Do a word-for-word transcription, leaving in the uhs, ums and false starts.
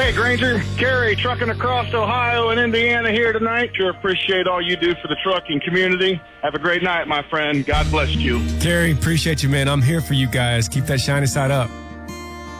Hey, Granger, Kerry, trucking across Ohio and Indiana here tonight. Sure appreciate all you do for the trucking community. Have a great night, my friend. God bless you. Kerry, appreciate you, man. I'm here for you guys. Keep that shiny side up.